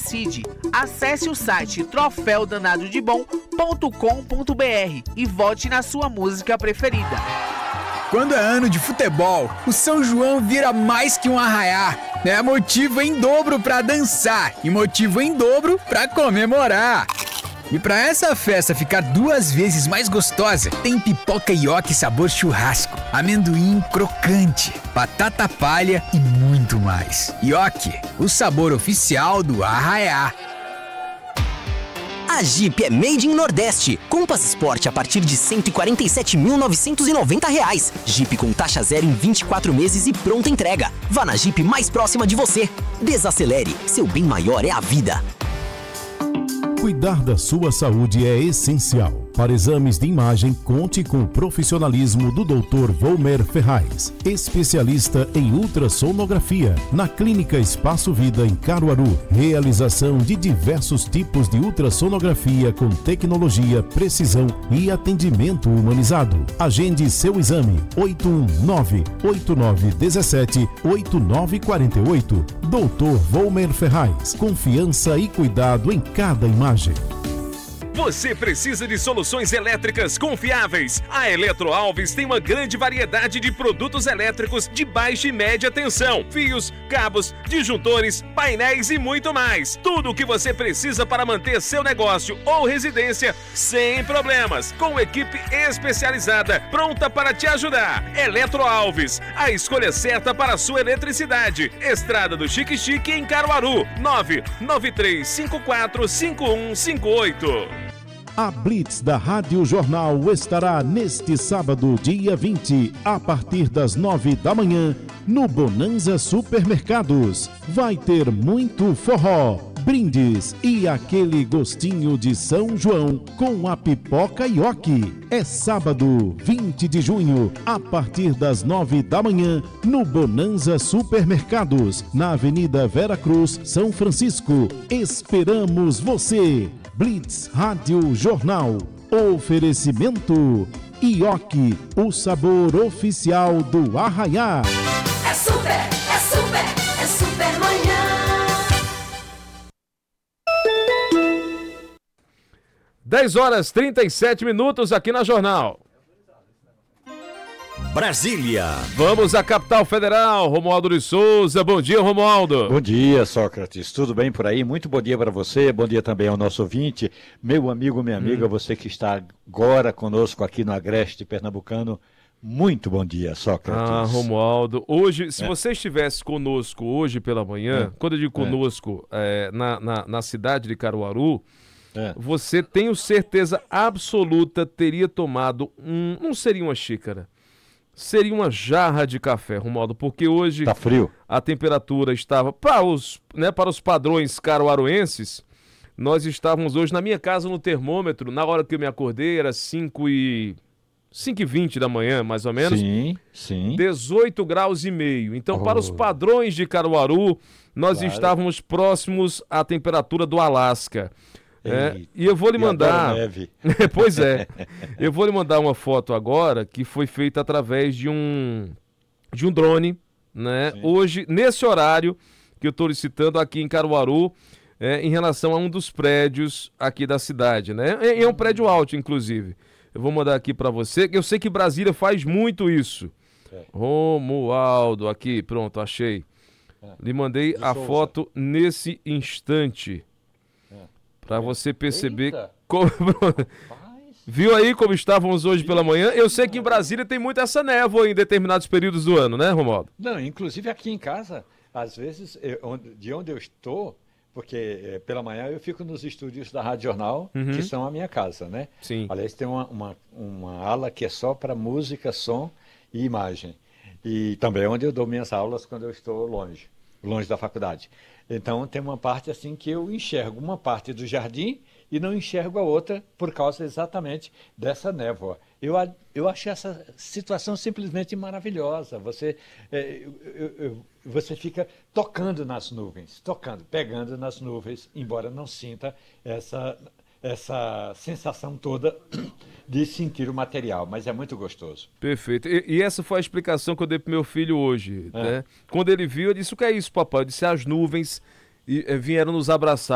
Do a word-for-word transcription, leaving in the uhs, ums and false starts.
decide. Acesse o site troféu danado de bom ponto com ponto br e vote na sua música preferida. Quando é ano de futebol, o São João vira mais que um arraiá. É motivo em dobro para dançar e motivo em dobro para comemorar. E para essa festa ficar duas vezes mais gostosa, tem pipoca ioki sabor churrasco, amendoim crocante, batata palha e muito mais. Ioki, o sabor oficial do arraiá. A Jeep é Made in Nordeste, com Passaporte a partir de cento e quarenta e sete mil novecentos e noventa reais. Jeep com taxa zero em vinte e quatro meses e pronta entrega. Vá na Jeep mais próxima de você. Desacelere, seu bem maior é a vida. Cuidar da sua saúde é essencial. Para exames de imagem, conte com o profissionalismo do doutor Volmer Ferraz, especialista em ultrassonografia, na Clínica Espaço Vida em Caruaru. Realização de diversos tipos de ultrassonografia com tecnologia, precisão e atendimento humanizado. Agende seu exame oito um nove, oito nove um sete, oito nove quatro oito. doutor Volmer Ferraz, confiança e cuidado em cada imagem. Você precisa de soluções elétricas confiáveis? A Eletro Alves tem uma grande variedade de produtos elétricos de baixa e média tensão, fios, cabos, disjuntores, painéis e muito mais. Tudo o que você precisa para manter seu negócio ou residência sem problemas, com equipe especializada pronta para te ajudar. Eletro Alves, a escolha certa para a sua eletricidade. Estrada do Chique Chique em Caruaru, nove nove três cinco quatro cinco um cinco oito. A Blitz da Rádio Jornal estará neste sábado, dia vinte, a partir das nove da manhã, no Bonanza Supermercados. Vai ter muito forró, brindes e aquele gostinho de São João com a pipoca ioki. É sábado, vinte de junho, a partir das nove da manhã, no Bonanza Supermercados, na Avenida Vera Cruz, São Francisco. Esperamos você! Blitz Rádio Jornal. Oferecimento ioki, o sabor oficial do arraiá. É super, é super, é super manhã. dez horas e trinta e sete minutos aqui na Jornal. Brasília. Vamos à capital federal, Romualdo de Souza. Bom dia, Romualdo. Bom dia, Sócrates. Tudo bem por aí? Muito bom dia para você, bom dia também ao nosso ouvinte, meu amigo, minha amiga, hum. você que está agora conosco aqui no Agreste Pernambucano. Muito bom dia, Sócrates. Ah, Romualdo. Hoje, se é. você estivesse conosco hoje pela manhã, é. quando eu digo conosco, é. É, na, na, na cidade de Caruaru, é. você, tenho certeza absoluta, teria tomado um... Não seria uma xícara. Seria uma jarra de café, Romualdo, porque hoje tá frio. A temperatura estava, para os, né, para os padrões caruaruenses, nós estávamos hoje na minha casa no termômetro, na hora que eu me acordei, era cinco e vinte da manhã, mais ou menos. Sim, sim. dezoito graus e meio. Então, oh. para os padrões de Caruaru, nós claro. estávamos próximos à temperatura do Alasca. É, e eu vou lhe mandar. Neve. Pois é. Eu vou lhe mandar uma foto agora que foi feita através de um de um drone, né? Sim. Hoje, nesse horário que eu estou licitando aqui em Caruaru, é, em relação a um dos prédios aqui da cidade, né? É, é um prédio alto, inclusive. Eu vou mandar aqui para você. Eu sei que Brasília faz muito isso. É. Romualdo, aqui, pronto, achei. É. Lhe mandei de a Souza. Foto nesse instante. Para você perceber como... Viu aí como estávamos hoje pela manhã? Eu sei que em Brasília tem muito essa névoa em determinados períodos do ano, né, Romualdo? Não, inclusive aqui em casa, às vezes, eu, de onde eu estou, porque é, pela manhã eu fico nos estúdios da Rádio Jornal, uhum. que são a minha casa, né? Sim. Aliás, tem uma, uma, uma ala que é só para música, som e imagem. E também é onde eu dou minhas aulas quando eu estou longe, longe da faculdade. Então tem uma parte assim que eu enxergo uma parte do jardim e não enxergo a outra por causa exatamente dessa névoa. Eu, eu achei essa situação simplesmente maravilhosa. Você, é, eu, eu, você fica tocando nas nuvens, tocando, pegando nas nuvens, embora não sinta essa, essa sensação toda de sentir o material, mas é muito gostoso. Perfeito. E, e essa foi a explicação que eu dei para meu filho hoje. É. Né? Quando ele viu, eu disse, o que é isso, papai? Eu disse, as nuvens e, e vieram nos abraçar.